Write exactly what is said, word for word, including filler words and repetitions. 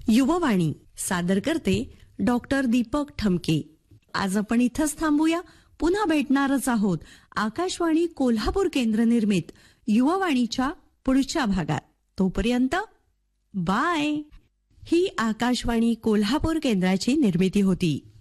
युववाणी सादर करते डॉक्टर दीपक ठमके. आज आपण इथंच थांबूया. पुन्हा भेटणारच आहोत आकाशवाणी कोल्हापूर केंद्र निर्मित युववाणीच्या पुढच्या भागात. तोपर्यंत बाय. ही आकाशवाणी कोल्हापूर केंद्राची निर्मिती होती.